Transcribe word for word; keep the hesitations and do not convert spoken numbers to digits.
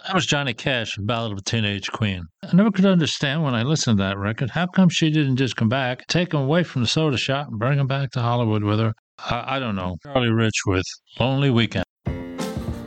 That was Johnny Cash, Ballad of a Teenage Queen. I never could understand when I listened to that record, how come she didn't just come back, take him away from the soda shop, and bring him back to Hollywood with her? I, I don't know. Charlie Rich with Lonely Weekend.